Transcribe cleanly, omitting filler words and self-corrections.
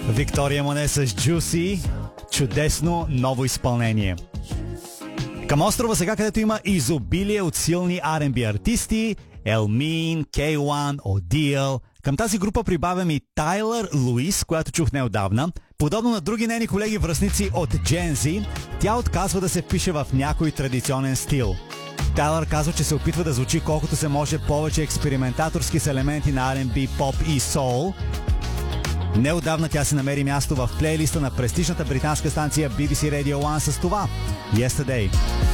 Виктория Моне с Juicy. Чудесно ново изпълнение. Към острова сега, където има изобилие от силни R&B артисти, Елмин, K1, Одил. Към тази група прибавям и Тайлър Луис, която чух неотдавна. Подобно на други нейни колеги връстници от Gen Z, тя отказва да се впише в някой традиционен стил. Тайлър казва, че се опитва да звучи колкото се може повече експериментаторски с елементи на R&B, поп и соул. Неотдавна тя си намери място в плейлиста на престижната британска станция BBC Radio 1 с това Yesterday.